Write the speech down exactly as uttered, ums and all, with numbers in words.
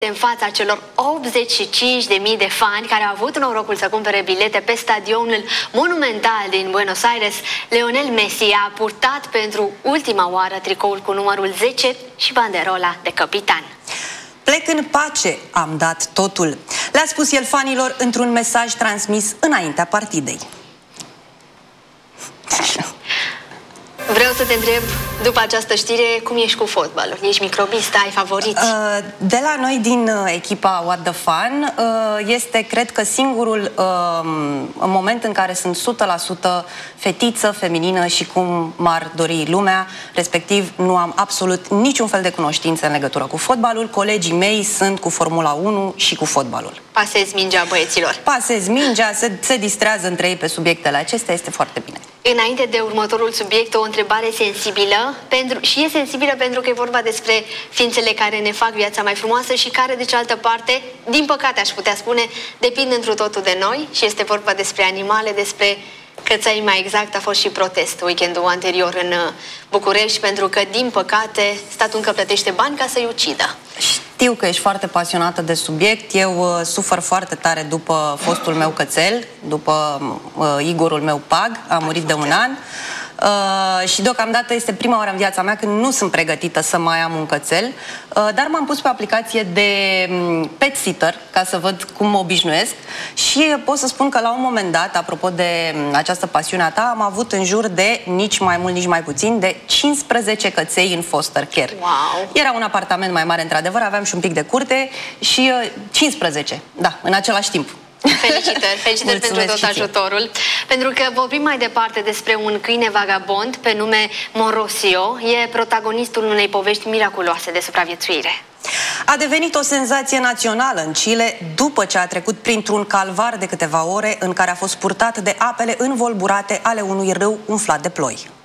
în fața celor optzeci și cinci de mii de fani care au avut norocul să cumpere bilete pe stadionul monumental din Buenos Aires, Lionel Messi a purtat pentru ultima oară tricoul cu numărul zece și banderola de capitan. Plec în pace, am dat totul. Le-a spus el fanilor într-un mesaj transmis înaintea partidei. Vreau să te întreb, după această știre, cum ești cu fotbalul? Ești microbist, ai favoriți? De la noi din echipa What the Fun este, cred că, singurul moment în care sunt o sută la sută fetiță, feminină și cum m-ar dori lumea, respectiv nu am absolut niciun fel de cunoștință în legătură cu fotbalul. Colegii mei sunt cu Formula unu și cu fotbalul. Pasezi mingea băieților. Pasezi mingea, se, se distrează între ei pe subiectele acestea, este foarte bine. Înainte de următorul subiect, o întrebare sensibilă pentru, și e sensibilă pentru că e vorba despre ființele care ne fac viața mai frumoasă și care, de cealaltă parte, din păcate aș putea spune, depind întru totul de noi și este vorba despre animale, despre căței, mai exact. A fost și protest weekendul anterior în București pentru că, din păcate, statul încă plătește bani ca să-i ucidă. Știu că ești foarte pasionată de subiect. Eu uh, sufăr foarte tare după fostul meu cățel, după uh, Igorul meu Pag, a murit de un an. Uh, și deocamdată este prima oară în viața mea când nu sunt pregătită să mai am un cățel, uh, dar m-am pus pe aplicație de um, pet sitter ca să văd cum mă obișnuiesc și pot să spun că la un moment dat, apropo de um, această pasiune a ta, am avut în jur de, nici mai mult, nici mai puțin, de cincisprezece căței în foster care. Wow. Era un apartament mai mare, într-adevăr, aveam și un pic de curte și uh, cincisprezece, da, în același timp. Felicitări, felicitări pentru tot ajutorul. Pentru că vorbim mai departe despre un câine vagabond pe nume Morosio. E protagonistul unei povești miraculoase de supraviețuire. A devenit o senzație națională în Chile după ce a trecut printr-un calvar de câteva ore în care a fost purtat de apele învolburate ale unui râu umflat de ploi.